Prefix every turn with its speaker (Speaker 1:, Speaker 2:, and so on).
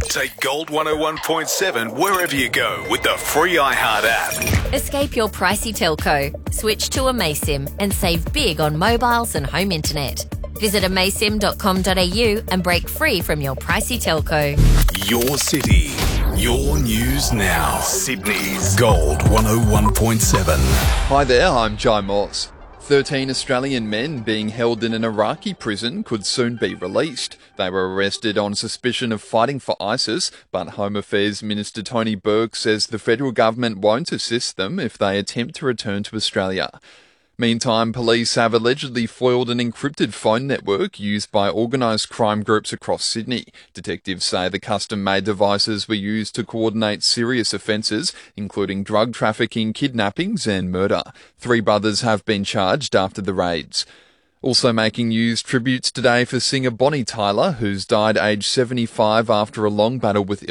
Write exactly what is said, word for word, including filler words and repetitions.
Speaker 1: Take Gold one oh one point seven wherever you go with the free iHeart app.
Speaker 2: Escape your pricey telco. Switch to Amaysim and save big on mobiles and home internet. Visit amaysim dot com dot a u and break free from your pricey telco.
Speaker 1: Your city, your news now. Sydney's Gold one oh one point seven.
Speaker 3: Hi there, I'm Jai Moss. thirteen Australian men being held in an Iraqi prison could soon be released. They were arrested on suspicion of fighting for ISIS, but Home Affairs Minister Tony Burke says the federal government won't assist them if they attempt to return to Australia. Meantime, police have allegedly foiled an encrypted phone network used by organised crime groups across Sydney. Detectives say the custom-made devices were used to coordinate serious offences, including drug trafficking, kidnappings and murder. Three brothers have been charged after the raids. Also making news, tributes today for singer Bonnie Tyler, who's died aged seventy-five after a long battle with